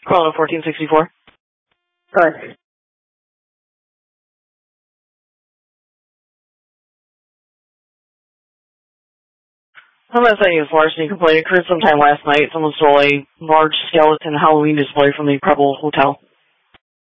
Calling 1464. Good. I'm not saying it's larceny complaint. Occurred sometime last night. Someone stole a large skeleton Halloween display from the Preble Hotel.